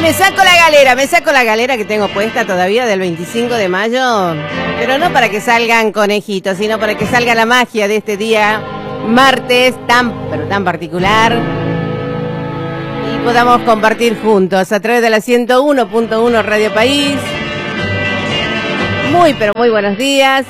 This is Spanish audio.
me saco la galera que tengo puesta todavía del 25 de mayo, pero no para que salgan conejitos, sino para que salga la magia de este día, martes, pero tan particular, y podamos compartir juntos a través de la 101.1 Radio País. Muy, pero muy buenos días.